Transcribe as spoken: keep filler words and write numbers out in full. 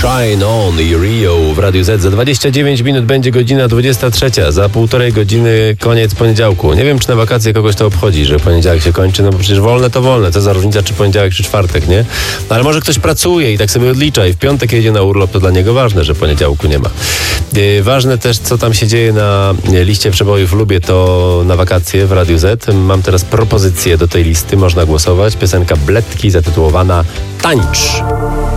Shine On i Rio w Radiu Z. Za dwadzieścia dziewięć minut będzie godzina dwudziesta trzecia. Za półtorej godziny koniec poniedziałku. Nie wiem, czy na wakacje kogoś to obchodzi, że poniedziałek się kończy, no bo przecież wolne to wolne. Co za różnica, czy poniedziałek, czy czwartek, nie? No ale może ktoś pracuje i tak sobie odlicza i w piątek jedzie na urlop, to dla niego ważne, że poniedziałku nie ma. Yy, ważne też, co tam się dzieje na liście przebojów. Lubię to na wakacje w Radiu Z. Mam teraz propozycję do tej listy. Można głosować. Piosenka Bledki zatytułowana Tańcz.